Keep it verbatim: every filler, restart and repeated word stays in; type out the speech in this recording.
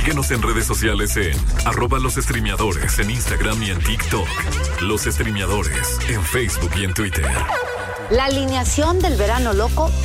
Síguenos en redes sociales en arroba los streameadores en Instagram y en TikTok. Los streameadores en Facebook y en Twitter. La alineación del verano loco